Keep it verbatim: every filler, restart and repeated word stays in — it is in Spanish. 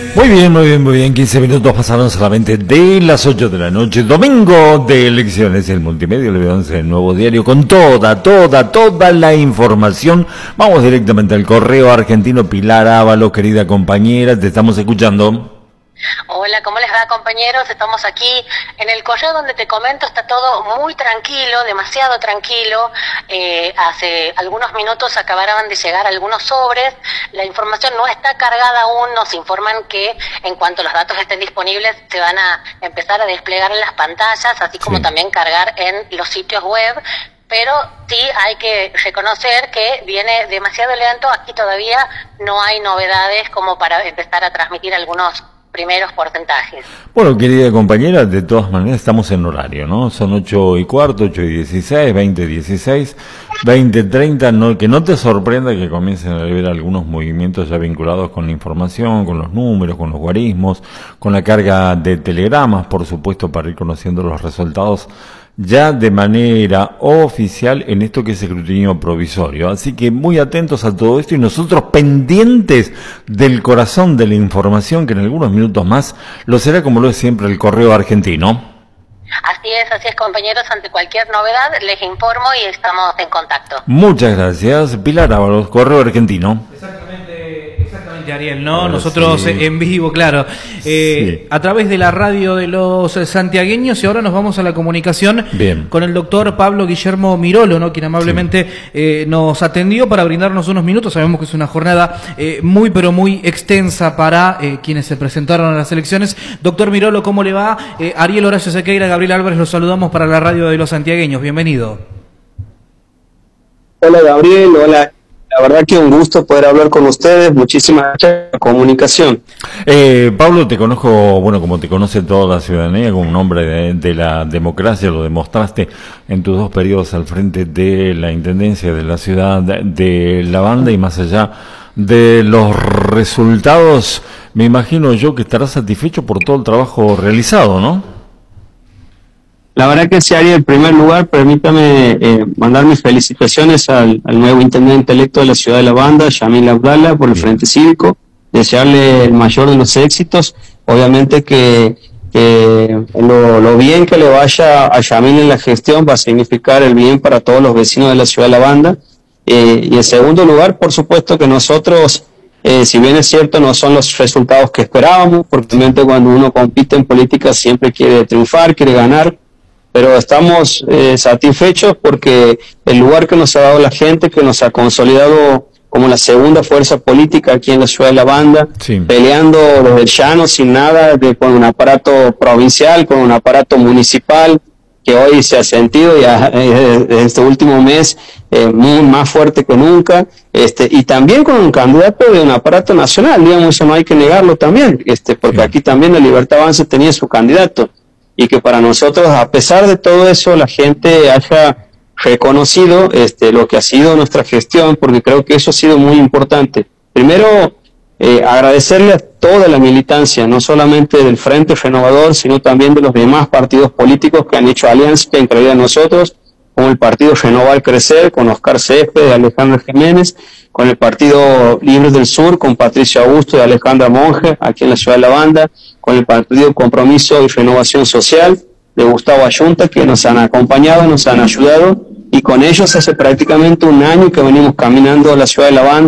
Muy bien, muy bien, muy bien. quince minutos pasaron solamente de las ocho de la noche. Domingo de elecciones, el multimedia, el once, el nuevo diario, con toda, toda, toda la información. Vamos directamente al correo argentino. Pilar Ávalo, querida compañera, te estamos escuchando. Hola, ¿cómo les va, compañeros? Estamos aquí en el correo donde te comento, está todo muy tranquilo, demasiado tranquilo. Eh, hace algunos minutos acababan de llegar algunos sobres, la información no está cargada aún, nos informan que en cuanto los datos estén disponibles se van a empezar a desplegar en las pantallas, así como Sí. también cargar en los sitios web. Pero sí hay que reconocer que viene demasiado lento, aquí todavía no hay novedades como para empezar a transmitir algunos primeros porcentajes. Bueno, querida compañera, de todas maneras estamos en horario, ¿no? Son ocho y cuarto, ocho y dieciséis, veinte dieciséis, veinte treinta, no, que no te sorprenda que comiencen a ver algunos movimientos ya vinculados con la información, con los números, con los guarismos, con la carga de telegramas, por supuesto, para ir conociendo los resultados ya de manera oficial en esto que es escrutinio provisorio. Así que muy atentos a todo esto y nosotros pendientes del corazón de la información, que en algunos minutos más lo será, como lo es siempre, el correo argentino. Así es, así es, compañeros, ante cualquier novedad les informo y estamos en contacto. Muchas gracias. Pilar Ábalos, correo argentino. Exactamente, exactamente, Ariel, ¿no? Ahora Nosotros sí. en vivo, claro, eh, Sí. a través de la radio de los santiagueños, y ahora nos vamos a la comunicación Bien. con el doctor Pablo Guillermo Mirolo, ¿no? Quien amablemente eh, nos atendió para brindarnos unos minutos. Sabemos que es una jornada eh, muy, pero muy extensa para eh, quienes se presentaron a las elecciones. Doctor Mirolo, ¿cómo le va? Eh, Ariel Horacio Sequeira, Gabriel Álvarez, los saludamos para la radio de los santiagueños. Bienvenido. Hola Gabriel, hola. La verdad que un gusto poder hablar con ustedes. Muchísimas gracias por la comunicación. Eh, Pablo, te conozco, bueno, como te conoce toda la ciudadanía, como un hombre de, de la democracia, lo demostraste en tus dos periodos al frente de la Intendencia de la ciudad de La Banda, y más allá de los resultados, me imagino yo que estarás satisfecho por todo el trabajo realizado, ¿no? La verdad que sí, Ariel, en primer lugar, permítame eh, mandar mis felicitaciones al, al nuevo intendente electo de la ciudad de La Banda, Yamil Abdala, por el Frente Cívico, desearle el mayor de los éxitos. Obviamente que, que lo, lo bien que le vaya a Yamil en la gestión va a significar el bien para todos los vecinos de la ciudad de La Banda. Eh, y en segundo lugar, por supuesto que nosotros, eh, si bien es cierto, no son los resultados que esperábamos, porque obviamente cuando uno compite en política siempre quiere triunfar, quiere ganar, pero estamos eh, satisfechos porque el lugar que nos ha dado la gente, que nos ha consolidado como la segunda fuerza política aquí en la ciudad de La Banda, Sí. peleando desde el llano sin nada, de, con un aparato provincial, con un aparato municipal, que hoy se ha sentido ya eh, este último mes eh, muy, más fuerte que nunca, este, y también con un candidato de un aparato nacional, digamos, eso no hay que negarlo también, este, porque Sí. aquí también la Libertad Avanza tenía su candidato. Y que para nosotros, a pesar de todo eso, la gente haya reconocido este, lo que ha sido nuestra gestión, porque creo que eso ha sido muy importante. Primero, eh, agradecerle a toda la militancia, no solamente del Frente Renovador, sino también de los demás partidos políticos que han hecho alianza, que han creído en nosotros, como el Partido Renovar Crecer, con Oscar Céspedes y Alejandro Jiménez, con el Partido Libre del Sur, con Patricio Augusto y Alejandra Monge, aquí en la ciudad de La Banda, con el Partido Compromiso y Renovación Social de Gustavo Ayunta, que nos han acompañado, nos han ayudado, y con ellos hace prácticamente un año que venimos caminando a la ciudad de La Banda.